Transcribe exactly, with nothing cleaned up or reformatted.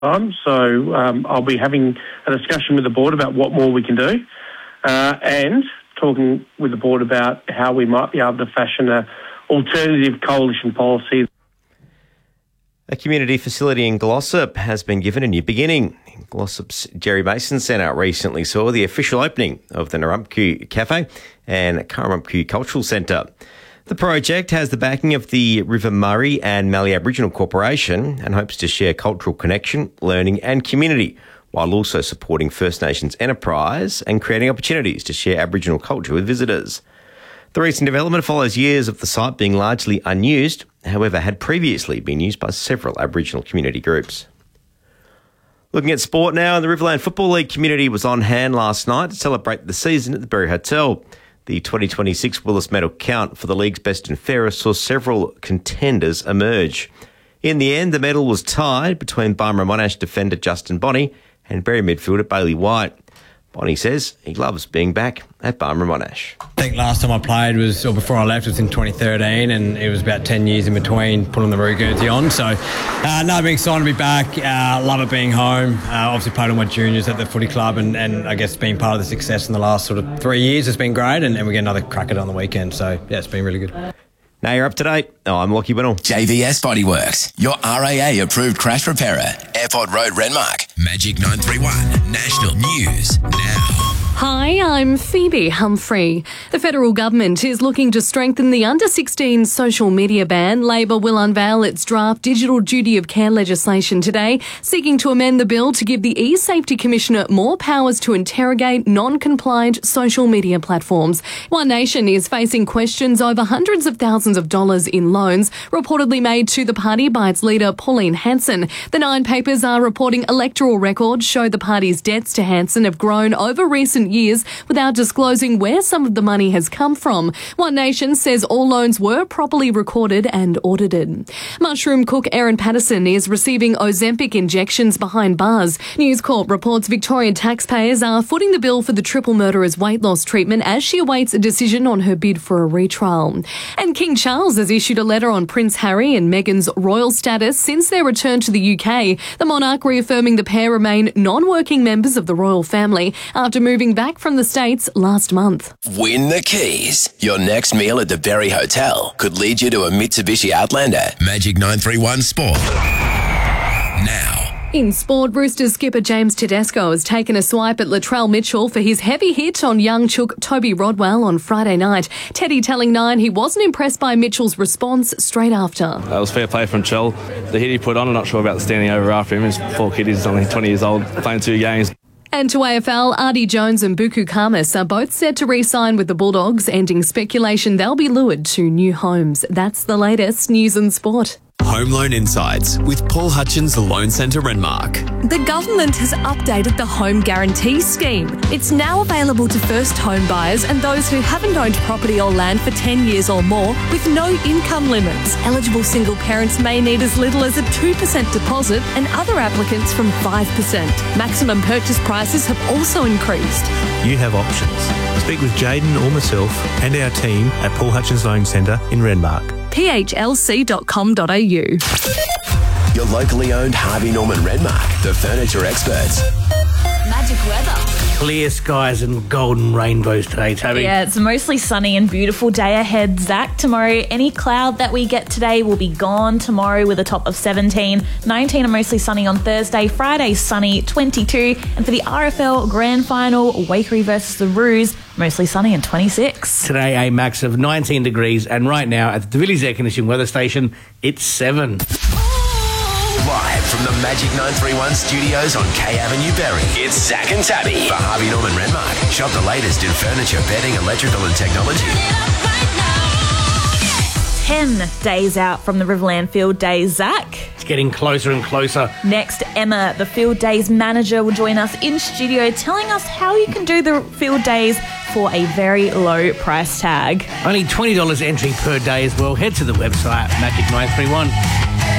time. So um, I'll be having a discussion with the board about what more we can do uh, and talking with the board about how we might be able to fashion an alternative coalition policy. A community facility in Glossop has been given a new beginning. Glossop's Jerry Mason Centre recently saw the official opening of the Nurrumbku Cafe and Kurrumbku Cultural Centre. The project has the backing of the River Murray and Mallee Aboriginal Corporation and hopes to share cultural connection, learning and community, while also supporting First Nations enterprise and creating opportunities to share Aboriginal culture with visitors. The recent development follows years of the site being largely unused, however had previously been used by several Aboriginal community groups. Looking at sport now, the Riverland Football League community was on hand last night to celebrate the season at the Berry Hotel. The twenty twenty-six Willis Medal count for the league's best and fairest saw several contenders emerge. In the end, the medal was tied between Barmera Monash defender Justin Bonney and Berry midfielder Bailey White. Bonney says he loves being back at Barmera Monash. I think last time I played was, or before I left, was in twenty thirteen, and it was about ten years in between putting the Roo Guernsey on. So, uh, no, being excited to be back. Uh, love it being home. Uh, obviously played all my juniors at the footy club, and, and I guess being part of the success in the last sort of three years has been great, and, and we get another crack at it on the weekend. So, yeah, it's been really good. Now you're up to date. Oh, I'm Lockie Winnell. J V S Bodyworks, your R A A approved crash repairer. Airport Road, Renmark. Magic nine three one, National News Now. Hi, I'm Phoebe Humphrey. The federal government is looking to strengthen the under sixteen social media ban. Labor will unveil its draft digital duty of care legislation today, seeking to amend the bill to give the E-Safety Commissioner more powers to interrogate non-compliant social media platforms. One Nation is facing questions over hundreds of thousands of dollars in loans reportedly made to the party by its leader Pauline Hanson. The Nine papers are reporting electoral records show the party's debts to Hanson have grown over recent years without disclosing where some of the money has come from. One Nation says all loans were properly recorded and audited. Mushroom cook Erin Patterson is receiving Ozempic injections behind bars. News Corp reports Victorian taxpayers are footing the bill for the triple murderer's weight loss treatment as she awaits a decision on her bid for a retrial. And King Charles has issued a letter on Prince Harry and Meghan's royal status since their return to the U K. The monarch reaffirming the pair remain non-working members of the royal family after moving back from the States last month. Win the keys. Your next meal at the Berry Hotel could lead you to a Mitsubishi Outlander. Magic nine three one Sport. Now. In sport, Roosters skipper James Tedesco has taken a swipe at Latrell Mitchell for his heavy hit on young chook Toby Rodwell on Friday night. Teddy telling Nine he wasn't impressed by Mitchell's response straight after. That was fair play from Chell. The hit he put on, I'm not sure about the standing over after him. His poor kid is only twenty years old, playing two games. And to A F L, Artie Jones and Buku Kamis are both set to re-sign with the Bulldogs, ending speculation they'll be lured to new homes. That's the latest news and sport. Home Loan Insights with Paul Hutchins Loan Centre Renmark. The government has updated the Home Guarantee Scheme. It's now available to first home buyers and those who haven't owned property or land for ten years or more with no income limits. Eligible single parents may need as little as a two percent deposit and other applicants from five percent. Maximum purchase prices have also increased. You have options. Speak with Jaden or myself and our team at Paul Hutchins Loan Centre in Renmark. p h l c dot com dot a u. Your locally owned Harvey Norman Renmark, the furniture experts. Magic weather. Clear skies and golden rainbows today, Tabby. Yeah, it's a mostly sunny and beautiful day ahead, Zach. Tomorrow, any cloud that we get today will be gone tomorrow with a top of seventeen. nineteen are mostly sunny on Thursday. Friday, sunny, twenty-two. And for the R F L Grand Final, Waikerie versus the Roos, mostly sunny and twenty-six. Today, a max of nineteen degrees. And right now, at the Villiers Air Conditioning Weather Station, it's seven. Live from the Magic nine three one studios on K Avenue, Berry. It's Zach and Tabby for Harvey Norman Renmark. Shop the latest in furniture, bedding, electrical and technology. Ten days out from the Riverland Field Days, Zach. It's getting closer and closer. Next, Emma, the Field Days manager, will join us in studio telling us how you can do the Field Days for a very low price tag. Only twenty dollars entry per day as well. Head to the website, Magic nine three one.